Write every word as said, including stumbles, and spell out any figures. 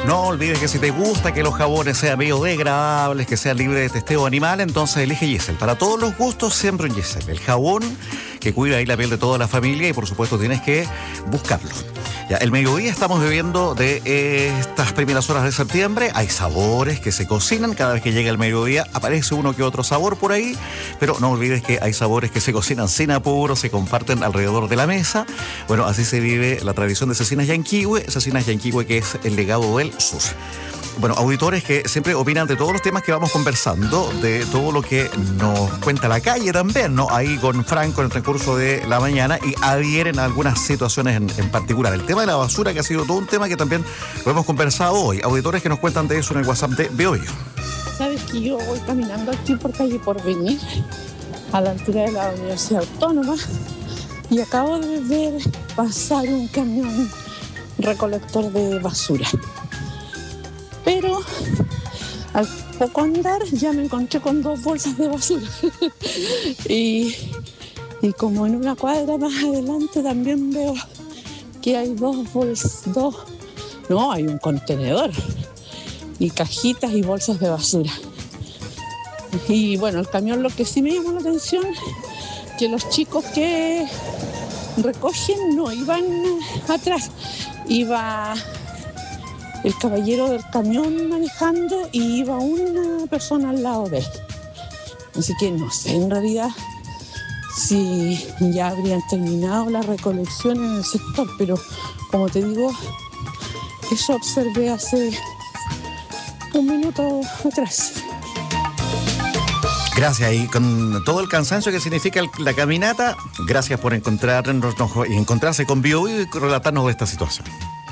No olvides que si te gusta que los jabones sean biodegradables, que sean libres de testeo animal, entonces elige Yesel. Para todos los gustos, siempre un Yesel. El jabón que cuida ahí la piel de toda la familia y por supuesto tienes que buscarlo. Ya, el mediodía estamos viviendo de eh, estas primeras horas de septiembre. Hay sabores que se cocinan. Cada vez que llega el mediodía aparece uno que otro sabor por ahí. Pero no olvides que hay sabores que se cocinan sin apuro, se comparten alrededor de la mesa. Bueno, así se vive la tradición de Cecinas Yanquihue. Cecinas Yanquihue, que es el legado del sur. Bueno, auditores que siempre opinan de todos los temas que vamos conversando, de todo lo que nos cuenta la calle también, ¿no? Ahí con Franco en el transcurso de la mañana y adhieren a algunas situaciones en, en particular. El tema de la basura, que ha sido todo un tema que también lo hemos conversado hoy. Auditores que nos cuentan de eso en el WhatsApp de Beoyo. Sabes que yo voy caminando aquí por calle Porvenir, a la altura de la Universidad Autónoma, y acabo de ver pasar un camión recolector de basura. Pero al poco andar ya me encontré con dos bolsas de basura. y, y como en una cuadra más adelante también veo que hay dos bolsas, dos, no, hay un contenedor y cajitas y bolsas de basura. Y bueno, el camión, lo que sí me llamó la atención, que los chicos que recogen no iban atrás, iba el caballero del camión manejando y iba una persona al lado de él. Así que no sé, en realidad, si ya habrían terminado la recolección en el sector, pero como te digo, eso observé hace un minuto atrás. Gracias, y con todo el cansancio que significa la caminata, gracias por encontrarnos y encontrarse con Beoyo y relatarnos de esta situación.